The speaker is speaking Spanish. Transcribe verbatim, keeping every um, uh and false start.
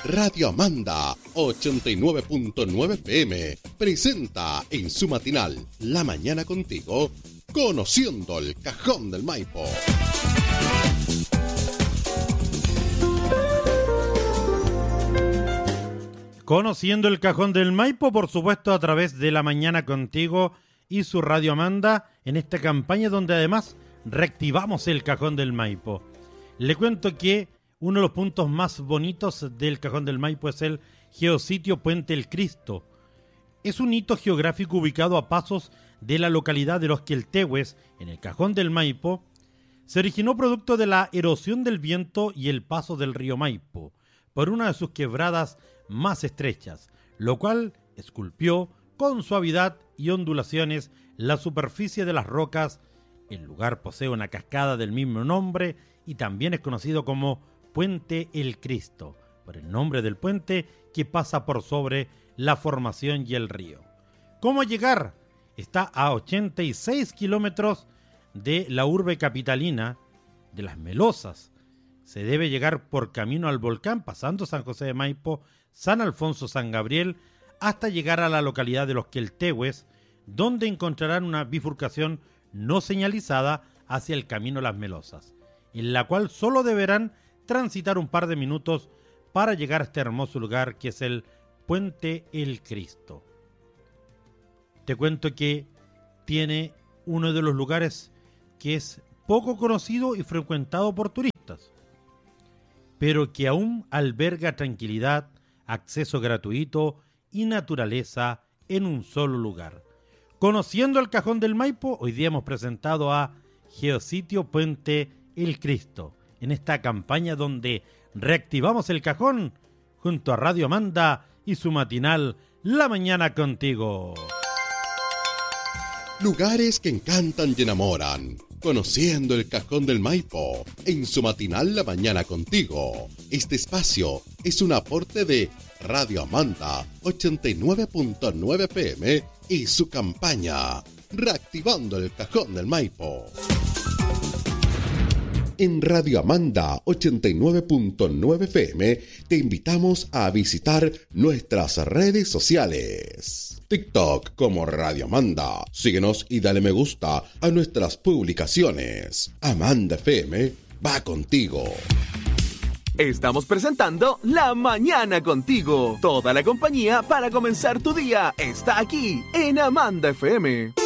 Radio Amanda ochenta y nueve punto nueve F M presenta en su matinal La Mañana Contigo, Conociendo el Cajón del Maipo. Conociendo el Cajón del Maipo, por supuesto, a través de La Mañana Contigo y su Radio Amanda, en esta campaña donde además reactivamos el Cajón del Maipo. Le cuento que uno de los puntos más bonitos del Cajón del Maipo es el geositio Puente El Cristo. Es un hito geográfico ubicado a pasos de la localidad de Los Quiltehues, en el Cajón del Maipo. Se originó producto de la erosión del viento y el paso del río Maipo por una de sus quebradas más estrechas, lo cual esculpió con suavidad y ondulaciones la superficie de las rocas. El lugar posee una cascada del mismo nombre y también es conocido como Puente El Cristo, por el nombre del puente que pasa por sobre la formación y el río. ¿Cómo llegar? Está a ochenta y seis kilómetros de la urbe capitalina de Las Melosas. Se debe llegar por camino al volcán, pasando San José de Maipo, San Alfonso, San Gabriel, hasta llegar a la localidad de Los Quiltehues, donde encontrarán una bifurcación no señalizada hacia el camino Las Melosas, en la cual solo deberán transitar un par de minutos para llegar a este hermoso lugar que es el Puente El Cristo. Te cuento que tiene uno de los lugares que es poco conocido y frecuentado por turistas, pero que aún alberga tranquilidad, acceso gratuito y naturaleza en un solo lugar. Conociendo el Cajón del Maipo, hoy día hemos presentado a Geositio Puente El Cristo, en esta campaña donde reactivamos el cajón junto a Radio Amanda y su matinal La Mañana Contigo. Lugares que encantan y enamoran. Conociendo el Cajón del Maipo, en su matinal La Mañana Contigo. Este espacio es un aporte de Radio Amanda ochenta y nueve punto nueve F M y su campaña Reactivando el Cajón del Maipo. En Radio Amanda ochenta y nueve punto nueve F M te invitamos a visitar nuestras redes sociales. TikTok como Radio Amanda. Síguenos y dale me gusta a nuestras publicaciones. Amanda F M va contigo. Estamos presentando La Mañana Contigo. Toda la compañía para comenzar tu día está aquí en Amanda F M.